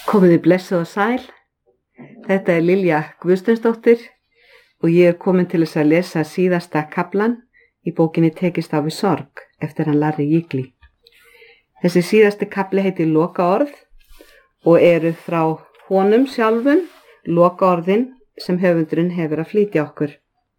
Komiði blessuð og sæl. Þetta er Lilja Guðsteinsdóttir og ég er komin til þess að lesa síðasta kaflan í bókinni Tekist á við sorg eftir hann Larry Jiggly. Þessi síðasti kafli heitir Lokaorð og eru frá honum sjálfum lokaorðin sem höfundurinn hefur að flytja okkur.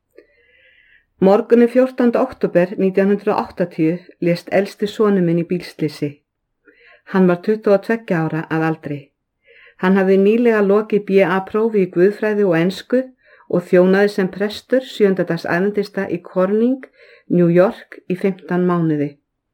Morguninn 14. október 1980 lést elsti sonur minn í bílslysi. Hann var 22 ára að aldri. Hann hafði nýlega lokið BA-prófi í guðfræði og ensku og þjónaði sem prestur 7. dags aðventista í Corning, New York í 15 mánuði.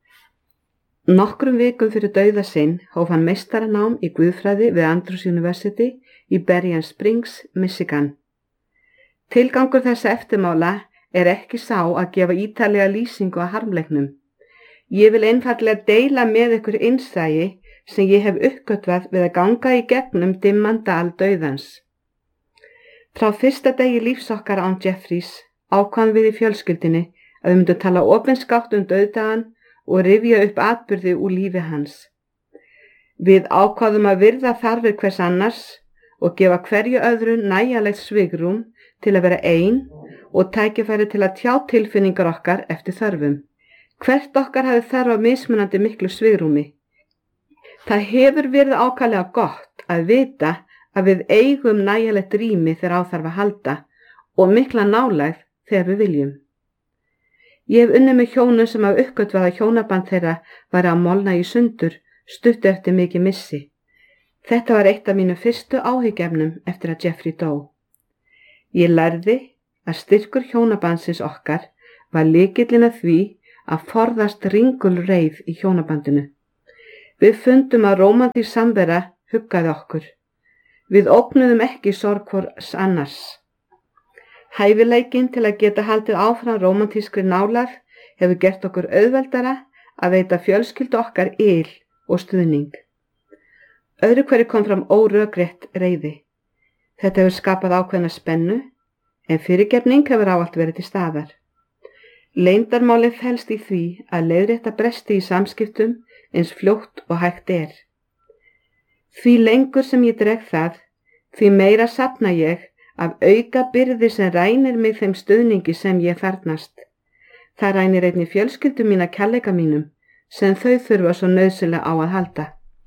Nokkrum vikum fyrir dauða sinn hóf hann meistaranám í guðfræði við Andrews University í Berrien Springs, Michigan. Tilgangur þessa eftirmála er ekki sá að gefa ítarlega lýsingu að harmleiknum. Ég vil einfaldlega deila með ykkur innsæi sem ég hef uppgötvað við að ganga í gegnum dimman dal dauðans. Frá fyrsta degi lífs okkar án Jeffries ákváðum við í fjölskyldinni að við myndum tala opinskátt dauðdagann og rifja upp atburði úr lífi hans. Við ákváðum að virða þarfir hvers annars og gefa hverju öðru nægjanlegt svigrúm til að vera ein og tækifæri til að tjá tilfinningar okkar eftir þörfum. Hvert okkar hafi þarf á mismunandi miklu svigrúmi. Það hefur verið ákaflega gott að vita að við eigum nægjanlegt rými þegar á þarf að halda og mikla nálægð þegar við viljum. Ég hef unnið með hjónum sem hafa uppgötvað að hjónaband þeirra væri að molna í sundur stuttu eftir mikið missi. Þetta var eitt af mínu fyrstu áhyggefnum eftir að Jeffrey dó. Ég lærði að styrkur hjónabandsins okkar var lykillinn að því að forðast ringulreið í hjónabandinu. Við fundum að rómantísk samvera huggaði okkur. Við ógnuðum ekki sorg hvors annars. Hæfileikinn til að geta haldið áfram rómantískri nálægð hefur gert okkur auðveldara að veita fjölskyldu okkar yl og stuðning. Öðru hverju kom fram órökrétt reiði. Þetta hefur skapað ákveðna spennu, en fyrirgefning hefur ávallt verið til staðar. Leyndarmálið felst í því að leiðrétta bresti í samskiptum eins fljótt og hægt er. Því lengur sem ég dreg það, því meira safna ég af auka byrði sem rænir mig þeim stuðningi sem ég þarfnast. Það rænir einnig fjölskyldu mína kærleika mínum sem þau þurfa svo nauðsynlega á að halda.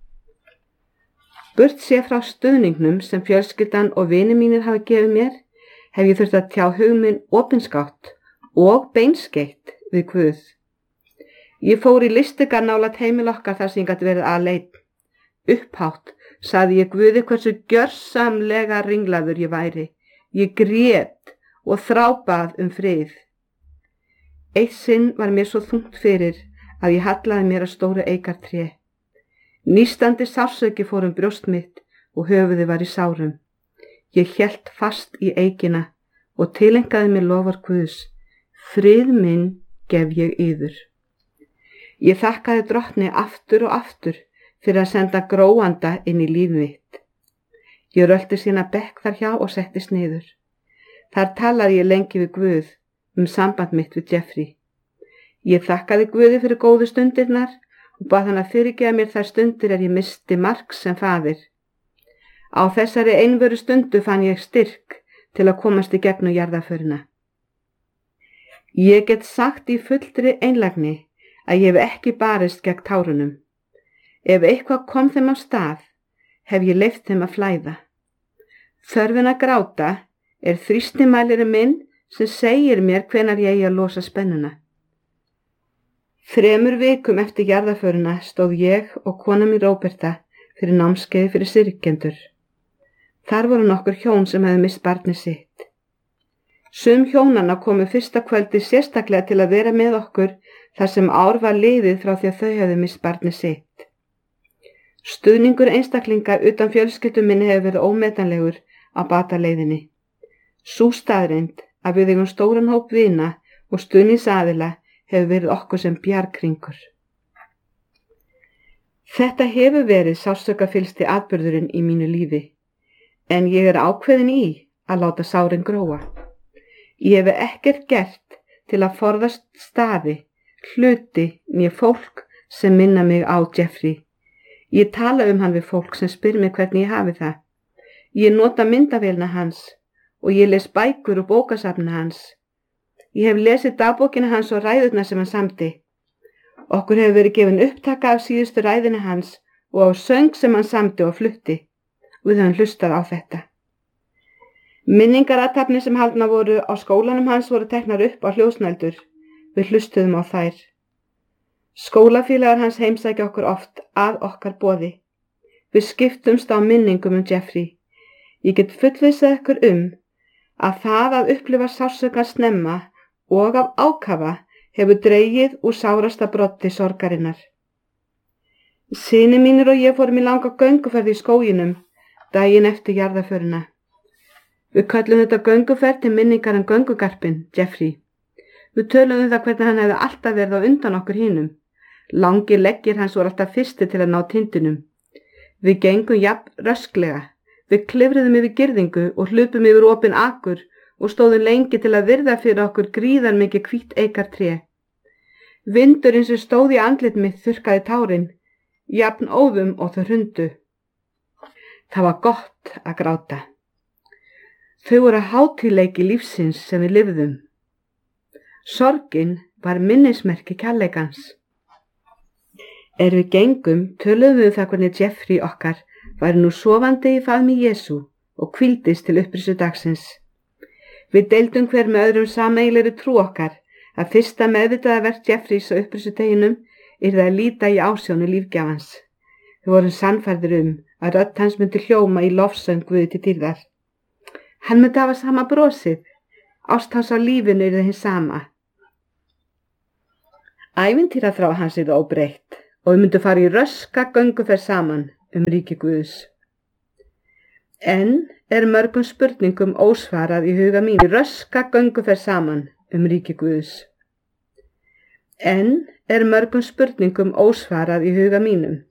Burt sé frá stuðningnum sem fjölskyldan og vinir mínir hafa gefið mér, hef ég þurft að tjá hug minn opinskátt og beinskeytt við Guð. Ég fór í listigar nálægt heimil okkar þar sem ég gat verið aleinn. Upphátt sagði ég Guði hversu gjörsamlega ringlaður ég væri. Ég grét og þrábað frið. Eitt sinn var mér svo þungt fyrir að ég hallaði mér að stóru eikartré. Nístandi sársauki fór brjóst mitt og höfuðið var í sárum. Ég hélt fast í eikina og tilengaði mér lofar Guðs. Frið minn gef ég yður. Ég þakkaði drottni aftur og aftur fyrir að senda gróanda inn í líf mitt. Ég rölti sína bekk þar hjá og settist niður. Þar talaði ég lengi við Guð samband mitt við Jeffrey. Ég þakkaði Guði fyrir góðu stundirnar og bað hann að fyrirgefa mér þær stundir ég missti marks sem faðir. Á þessari einveru stundu fann ég styrk til að komast í gegnum jarðarförina. Ég get sagt í fullri einlægni að ég hef ekki barist gegn tárunum. Ef eitthvað kom þeim á stað, hef ég leyft þeim að flæða. Þörfin að gráta er þrýstimælirinn minn sem segir mér hvenær ég eigi að losa spennuna. 3 vikum eftir jarðarförina stóð ég og kona mín Róberta fyrir námskeiði fyrir syrgjendur. Þar voru nokkur hjón sem hefðu misst barnið sitt. Sum hjónanna komu fyrsta kvöldi sérstaklega til að vera með okkur þar sem ár var liðið frá því að þau hefðu misst barnið sitt. Stuðningur einstaklinga utan fjölskyldu minni hefur verið ómetanlegur á bataleiðinni. Sú staðreynd að við eigum stóran hóp vina og stuðningsaðila hefur verið okkur sem bjargringur. Þetta hefur verið sársaukafyllsti atburðurinn í mínu lífi, en ég er ákveðin í að láta sárin gróa. Ég hef ekkert gert til að forðast staði, hluti né fólk sem minna mig á Jeffrey. Ég tala hann við fólk sem spyr mig hvernig ég hafi það. Ég nota myndavélina hans og ég les bækur og bókasafna hans. Ég hef lesið dagbókina hans og ræðurnar sem hann samdi. Okkur hefur verið gefin upptaka af síðustu ræðinu hans og á söng sem hann samdi og flutti. Við höfum hlustað á þetta. Minningarathafnir sem haldnar voru á skólanum hans voru teknar upp á hljóðsnældur. Við hlustuðum á þær. Skólafélagar hans heimsækja okkur oft að okkar boði. Við skiptumst á minningum Jeffrey. Ég get fullvissað ykkur að það að upplifa sársaukann snemma og af ákafa hefur dregið úr sárasta broddi sorgarinnar. Synir mínir og ég fórum í langa gönguferð í skóginum daginn eftir jarðarförina. Við köllum þetta gönguferð til minningar göngugarpinn, Jeffrey. Við töluðum það hvernig hann hefði alltaf verið á undan okkur hinum. Langir leggir hans voru alltaf fyrsti til að ná tindinum. Við gengum jafn rösklega. Við klifruðum yfir girðingu og hlupum yfir opinn akur og stóðum lengi til að virða fyrir okkur gríðarmikið hvítt eikartré. Vindurinn sem stóð í andlit mitt þurrkaði tárin, jafn óðum og þau hrundu. Það var gott að gráta. Þau voru hátíðleiki lífsins sem við lifðum. Sorgin var minnismerki kærleikans. Við gengum töluðum við það hvernig Jeffrey okkar væri nú sofandi í faðmi Jesú og hvíldist til upprisu dagsins. Við deildum hver með öðrum sameiginlegri trú okkar að fyrsta meðvitaða verk Jeffreys á upprisu deginum yrði að líta í ásjónu lífgjafans. Við vorum sannfærðir að rödd hans myndi hljóma í lofsöng Guði til dýrðar. Hann myndi hafa sama brosið, ást hans á lífinu yrði hins sama. Ævintýraþrá hans yrði óbreytt og við myndum fara í röska gönguferð saman ríki Guðs. En mörgum spurningum ósvarað í huga mín í röska gönguferð saman ríki Guðs. En mörgum spurningum ósvarað í huga mínum